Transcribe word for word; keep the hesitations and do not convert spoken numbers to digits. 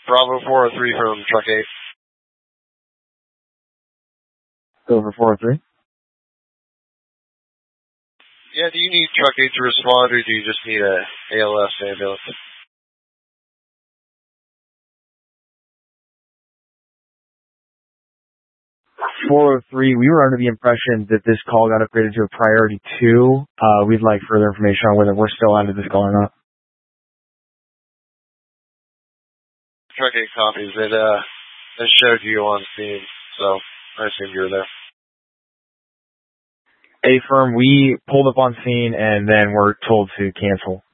Bravo four oh three from Truck eight. Go for four oh three. Yeah, do you need Truck eight to respond, or do you just need a A L S ambulance? four oh three, we were under the impression that this call got upgraded to a priority two. Uh, we'd like further information on whether we're still out of this call or not. Truck eight copies. It, uh, it showed you on scene, so I assumed you were there. A firm, we pulled up on scene and then were told to cancel.